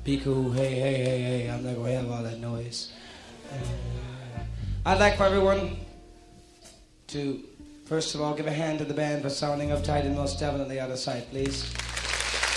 Be cool. Hey, hey, hey, hey. I'm not going to have all that noise. I'd like for everyone to, first of all, give a hand to the band for sounding uptight and most definitely out of sight, please.